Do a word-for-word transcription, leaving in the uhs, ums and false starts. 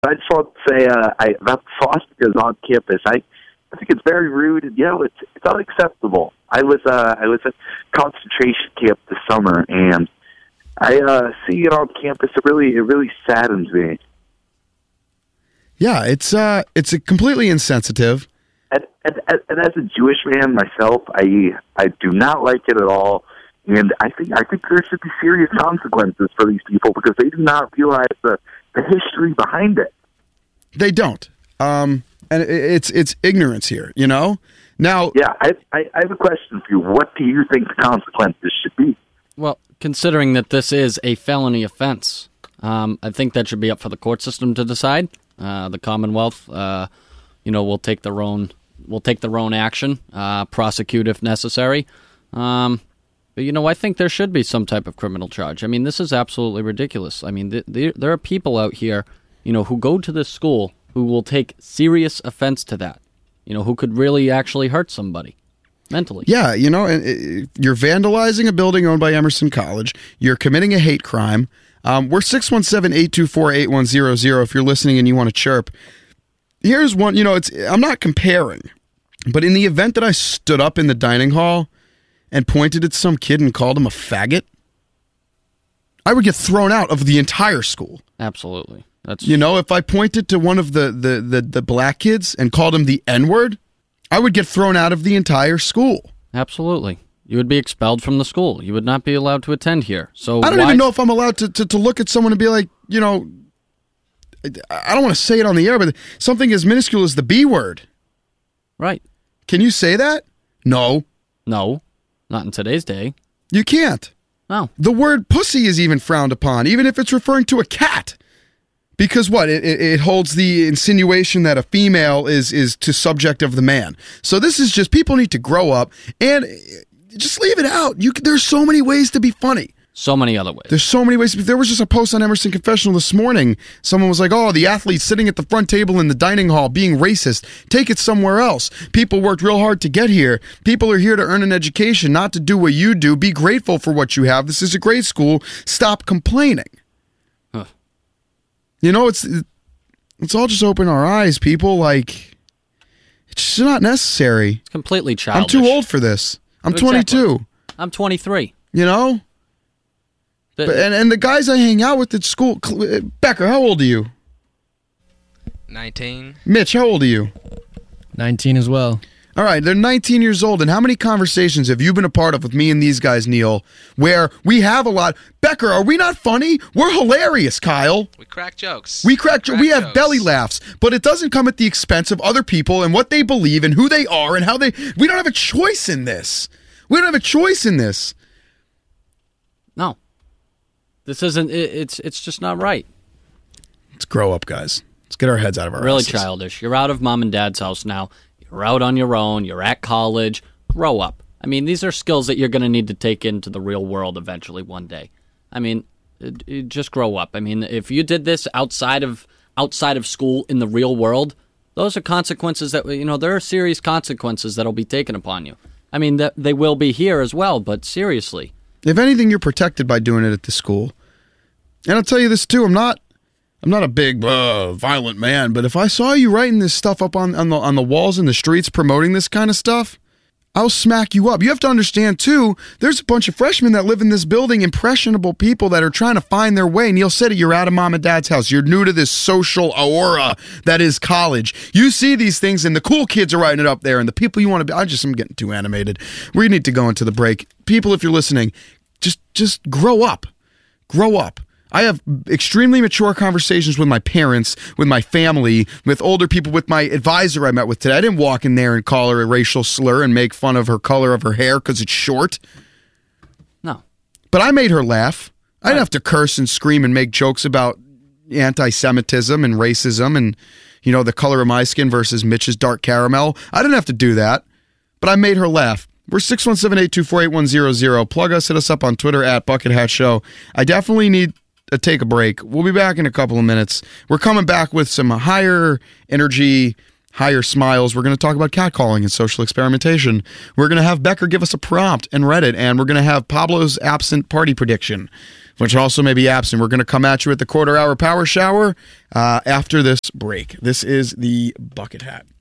I just want to say uh, I, about swastikas on campus. I, I think it's very rude, and you know, it's it's unacceptable. I was uh, I was at concentration camp this summer, and I uh, see it on campus. It really it really saddens me. Yeah, it's uh, it's a completely insensitive. And, and, and as a Jewish man myself, I I do not like it at all. And I think I think there should be serious consequences for these people because they do not realize the, the history behind it. They don't, um, and it's it's ignorance here. You know. Now, yeah, I, I I have a question for you. What do you think the consequences should be? Well, considering that this is a felony offense, um, I think that should be up for the court system to decide. Uh, the Commonwealth, uh, you know, will take their own will take their own action, uh, prosecute if necessary. Um, But, you know, I think there should be some type of criminal charge. I mean, this is absolutely ridiculous. I mean, th- th- there are people out here, you know, who go to this school who will take serious offense to that, you know, who could really actually hurt somebody mentally. Yeah, you know, you're vandalizing a building owned by Emerson College. You're committing a hate crime. Um, we're six one seven, eight two four, eight one zero zero if you're listening and you want to chirp. Here's one, you know, it's I'm not comparing, but in the event that I stood up in the dining hall and pointed at some kid and called him a faggot, I would get thrown out of the entire school. Absolutely. That's You know, if I pointed to one of the, the, the, the black kids and called him the N-word, I would get thrown out of the entire school. Absolutely. You would be expelled from the school. You would not be allowed to attend here. So I don't why... even know if I'm allowed to, to, to look at someone and be like, you know, I don't want to say it on the air, but something as minuscule as the B word. Right. Can you say that? No. No. Not in today's day. You can't. No. The word pussy is even frowned upon, even if it's referring to a cat. Because what? It, it, it holds the insinuation that a female is, is to subject of the man. So this is just, people need to grow up and just leave it out. You, there's so many ways to be funny. So many other ways. There's so many ways. There was just a post on Emerson Confessional this morning. Someone was like, oh, the athlete's sitting at the front table in the dining hall being racist. Take it somewhere else. People worked real hard to get here. People are here to earn an education, not to do what you do. Be grateful for what you have. This is a great school. Stop complaining. Huh. You know, it's it's all just open our eyes, people. Like, it's just not necessary. It's completely childish. I'm too old for this. I'm Exactly. twenty-two. I'm twenty-three. You know? The, But, and, and the guys I hang out with at school, Becker, how old are you? nineteen. Mitch, how old are you? nineteen as well. All right, they're nineteen years old, and how many conversations have you been a part of with me and these guys, Neil, where we have a lot... Becker, are we not funny? We're hilarious, Kyle. We crack jokes. We crack, crack we have jokes. belly laughs, but it doesn't come at the expense of other people and what they believe and who they are and how they... We don't have a choice in this. We don't have a choice in this. no. This isn't, it, it's it's just not right. Let's grow up, guys. Let's get our heads out of our Really asses. childish. You're out of mom and dad's house now. You're out on your own. You're at college. Grow up. I mean, these are skills that you're going to need to take into the real world eventually one day. I mean, it, it, just grow up. I mean, if you did this outside of outside of school in the real world, those are consequences that, you know, there are serious consequences that'll be taken upon you. I mean, that they will be here as well, but seriously. If anything, you're protected by doing it at the school. And I'll tell you this too, I'm not I'm not a big uh, violent man, but if I saw you writing this stuff up on, on the on the walls in the streets promoting this kind of stuff, I'll smack you up. You have to understand too, there's a bunch of freshmen that live in this building, impressionable people that are trying to find their way. Neil said it, you're out of mom and dad's house. You're new to this social aura that is college. You see these things and the cool kids are writing it up there and the people you want to be, I just am getting too animated. We need to go into the break. People, if you're listening, just just grow up. Grow up. I have extremely mature conversations with my parents, with my family, with older people, with my advisor I met with today. I didn't walk in there and call her a racial slur and make fun of her color of her hair because it's short. No. But I made her laugh. I didn't have to curse and scream and make jokes about anti-Semitism and racism and, you know, the color of my skin versus Mitch's dark caramel. I didn't have to do that, but I made her laugh. We're six one seven, eight two four, eight one zero zero. Plug us, hit us up on Twitter at Bucket Hat Show. I definitely need to take a break. We'll be back in a couple of minutes. We're coming back with some higher energy, higher smiles. We're going to talk about catcalling and social experimentation. We're going to have Becker give us a prompt and Reddit, and we're going to have Pablo's absent party prediction. which also may be absent. We're going to come at you at the quarter hour power shower uh, after this break. This is the Bucket Hat.